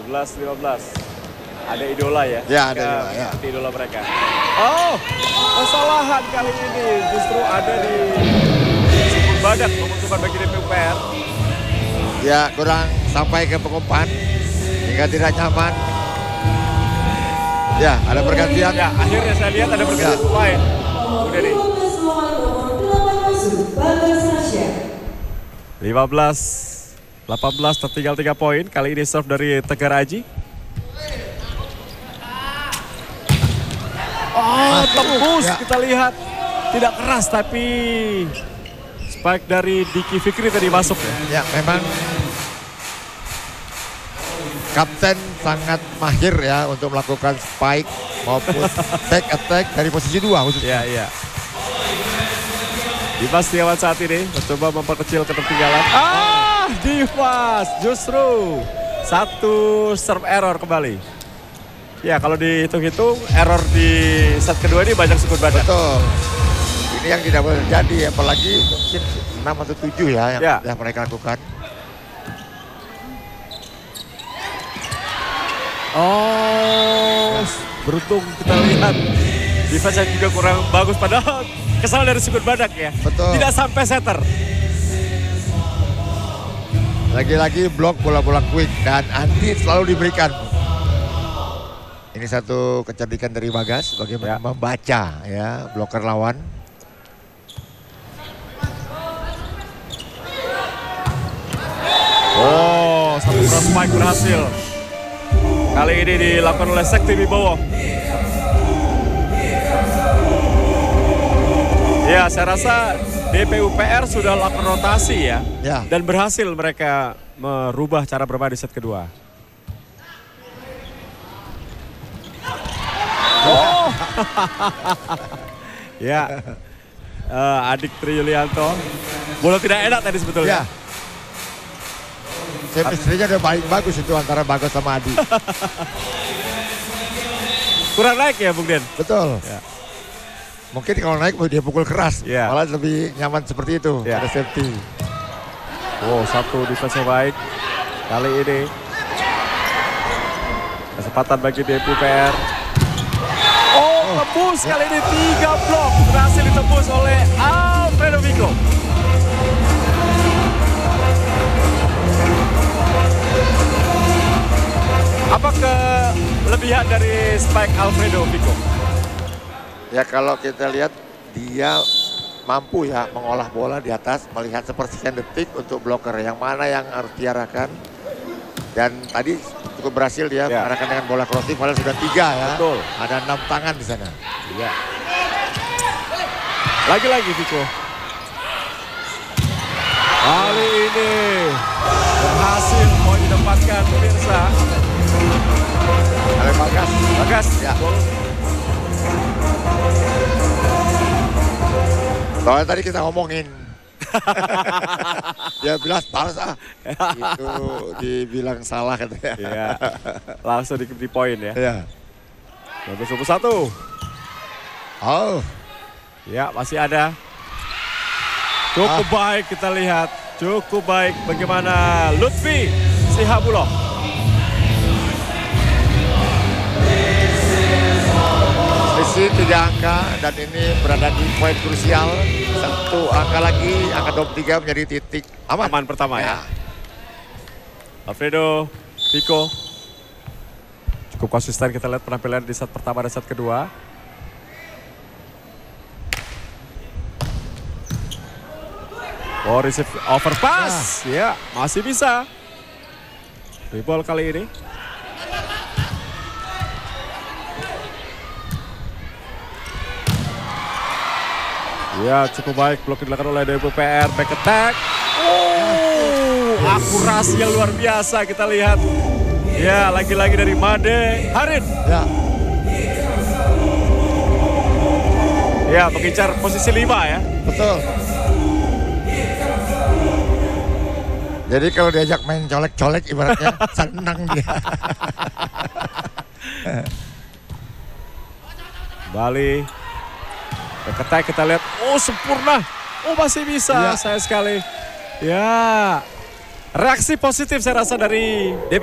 11-15. Ada idola ya? Ya, ada idola, ya. Idola mereka. Oh, kesalahan kali ini justru ada di Sukun Badak, menguntungkan bagi DPUPR. Ya, kurang sampai ke pengumpan hingga tidak nyaman. Ya, ada pergantian. Ya, akhirnya saya lihat ada pergantian pemain. Udah nih. 15-18 tertinggal 3 poin. Kali ini serve dari Tegar Aji. Oh, tembus ya. Kita lihat. Tidak keras tapi spike dari Diki Fikri tadi masuk ya. Ya, memang kapten sangat mahir ya untuk melakukan spike maupun back attack dari posisi 2 khususnya. Iya. Dimas Setiawan saat ini mencoba memperkecil ketertinggalan. Dimas justru satu serve error kembali. Ya, kalau dihitung-hitung error di set kedua ini banyak Sukun Badak. Betul. Ini yang tidak boleh terjadi, apalagi mungkin 6 atau 7 ya yang sudah mereka lakukan. Oh, beruntung kita lihat defense yang juga kurang bagus, padahal kesalahan dari Sukun Badak ya. Betul. Tidak sampai setter. Lagi-lagi blok bola-bola quick dan anti selalu diberikan. Ini satu kecerdikan dari Bagas bagaimana membaca ya bloker lawan. Oh, satu cross spike berhasil. Kali ini dilakukan oleh Sekti Wibowo. Ya, saya rasa DPUPR sudah lakukan rotasi ya. Dan berhasil mereka merubah cara bermain di set kedua. Oh, ya, adik Tri Yulianto. Bola tidak enak tadi sebetulnya. Chemistry-nya udah paling bagus itu antara Bagas sama Adi. Kurang naik ya Bung Den? Betul. Ya. Mungkin kalau naik dia pukul keras, malah lebih nyaman seperti itu. Ada safety. Oh, satu defense yang baik kali ini. Kesempatan bagi DPUPR. Oh, tembus kali ini 3 blok berhasil ditembus oleh Alfredo Vico. Apa kelebihan dari spike Alfredo Vico? Ya, kalau kita lihat dia mampu ya mengolah bola di atas, melihat sepersekian detik untuk bloker yang mana yang harus diarahkan. Dan tadi cukup berhasil dia mengarahkan dengan bola crossing, padahal sudah 3 ya. Betul. Ada 6 tangan di sana. Iya. Lagi-lagi Vico. Kali ini berhasil poin didapatkan pemirsa. Oleh Bagas. Bagas. Ya. Soalnya tadi kita ngomongin. Ya bilang balas itu dibilang salah katanya. Iya. Langsung di poin ya. Iya. 21. Oh. Ya, masih ada. Cukup baik kita lihat. Cukup baik bagaimana Lutfi Sihabuloh. Selisih 3 angka dan ini berada di poin krusial. 1 angka lagi, angka 23 menjadi titik aman pertama ya. Alfredo Vico cukup konsisten kita lihat penampilan di set pertama dan set kedua. Oh, receive overpass. Ya, masih bisa. Rebound kali ini. Ya, cukup baik blok dilakukan oleh DPUPR, back attack. Oh, akurasi yang luar biasa kita lihat. Ya, lagi-lagi dari Made Harin. Ya. Ya, mengincar posisi 5 ya. Betul. Jadi kalau diajak main colek-colek ibaratnya senang dia. Bali. Back attack kita lihat. Oh, sempurna. Oh, masih bisa. Saya sekali. Ya. Reaksi positif saya rasa dari DPUPR.